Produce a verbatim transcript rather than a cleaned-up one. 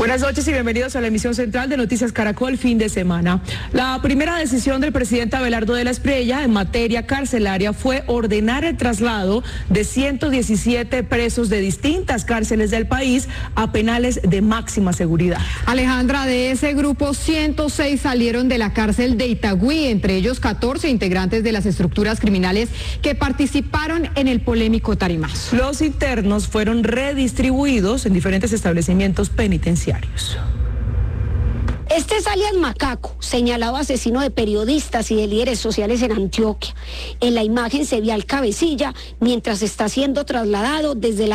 Buenas noches y bienvenidos a la emisión central de Noticias Caracol fin de semana. La primera decisión del presidente Abelardo de la Espriella en materia carcelaria fue ordenar el traslado de ciento diecisiete presos de distintas cárceles del país a penales de máxima seguridad. Alejandra, de ese grupo, ciento seis salieron de la cárcel de Itagüí, entre ellos catorce integrantes de las estructuras criminales que participaron en el polémico tarimazo. Los internos fueron redistribuidos en diferentes establecimientos penitenciarios. Este es alias Macaco, señalado asesino de periodistas y de líderes sociales en Antioquia. En la imagen se ve al cabecilla mientras está siendo trasladado desde la